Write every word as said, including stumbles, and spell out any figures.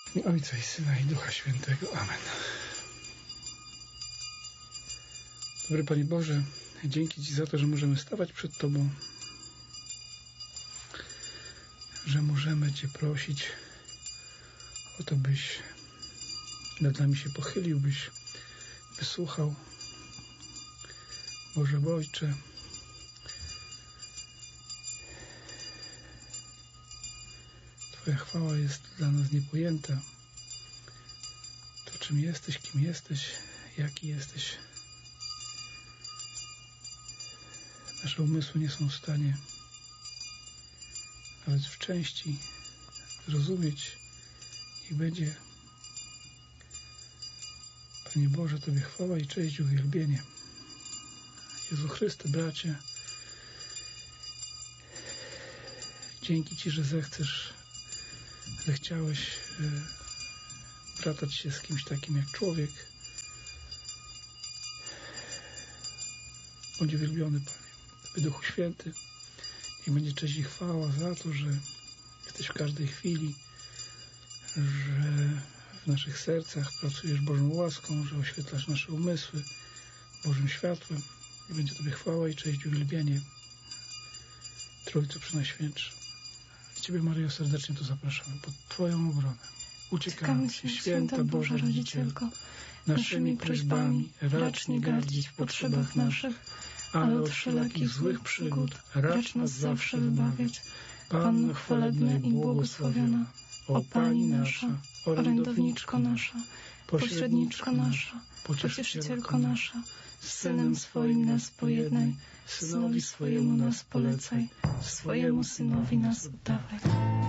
I Ojca i Syna i Ducha Świętego. Amen. Dobry Panie Boże, dzięki Ci za to, że możemy stawać przed Tobą, że możemy Cię prosić o to, byś nad nami się pochylił, byś wysłuchał. Boże Ojcze, Twoja chwała jest dla nas niepojęta. To, czym jesteś, kim jesteś, jaki jesteś, nasze umysły nie są w stanie nawet w części zrozumieć. Niech będzie, Panie Boże, Tobie chwała i cześć i uwielbienie. Jezu Chryste, bracie, dzięki Ci, że zechcesz, zechciałeś e, bratać się z kimś takim jak człowiek. Bądź uwielbiony, Panie. Tobie, Duchu Święty, niech będzie cześć i chwała za to, że jesteś w każdej chwili, że w naszych sercach pracujesz Bożą łaską, że oświetlasz nasze umysły Bożym światłem. I będzie Tobie chwała i cześć i uwielbienie, Trójco Przenajświętsza. I Ciebie, Maryjo, serdecznie tu zapraszamy pod Twoją obronę. Uciekamy Ci, Święta Boża Rodzicielko, naszymi prośbami racz nie gardzić w potrzebach naszych, ale od wszelakich złych przygód racz nas zawsze wybawiać. Panno chwalebna i błogosławiona, o Pani nasza, orędowniczko nasza, pośredniczko nasza, pocieszycielko nasza, z Synem swoim nas pojednaj, Synowi swojemu nas polecaj, swojemu Synowi nas oddawaj.